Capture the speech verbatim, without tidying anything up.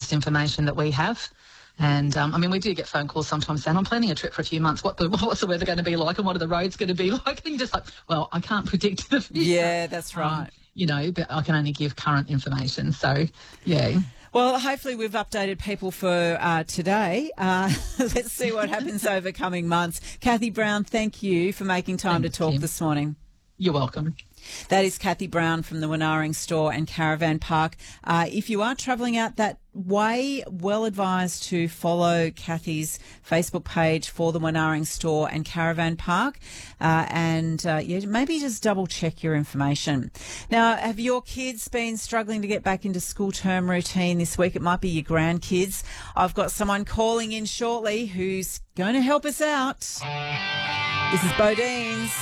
latest information that we have. And, um, I mean, we do get phone calls sometimes saying, I'm planning a trip for a few months. What the, what's the weather going to be like and what are the roads going to be like? And you're just like, well, I can't predict the future. Yeah, that's right. Um, you know, but I can only give current information. So, yeah. Well, hopefully we've updated people for uh, today. Uh, let's see what happens over coming months. Kathy Brown, thank you for making time Thanks, to talk Kim. this morning. You're welcome. That is Kathy Brown from the Wenaring Store and Caravan Park. Uh, if you are travelling out that way, well advised to follow Kathy's Facebook page for the Wenaring Store and Caravan Park, uh, and uh, yeah, maybe just double check your information. Now, have your kids been struggling to get back into school term routine this week? It might be your grandkids. I've got someone calling in shortly who's going to help us out. This is Bodine's.